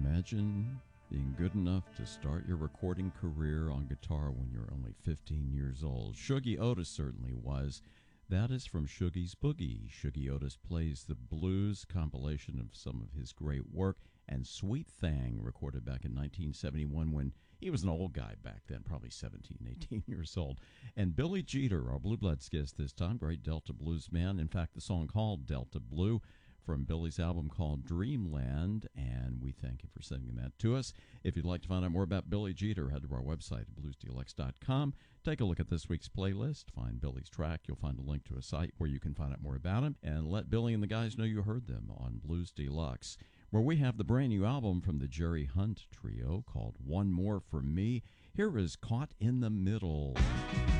Imagine being good enough to start your recording career on guitar when you're only 15 years old. Shuggie Otis certainly was. That is from Shuggie's Boogie. Shuggie Otis plays the blues compilation of some of his great work, and Sweet Thing, recorded back in 1971 when he was an old guy back then, probably 17, 18 years old. And Billy Jeter, our Blue Bloods guest this time, great Delta blues man. In fact, the song called Delta Blue from Billy's album called Dreamland, and we thank you for sending that to us. If you'd like to find out more about Billy Jeter, head to our website at bluesdeluxe.com. Take a look at this week's playlist, find Billy's track. You'll find a link to a site where you can find out more about him, and let Billy and the guys know you heard them on Blues Deluxe, where we have the brand new album from the Jerry Hunt Trio called One More For Me. Here is Caught in the Middle.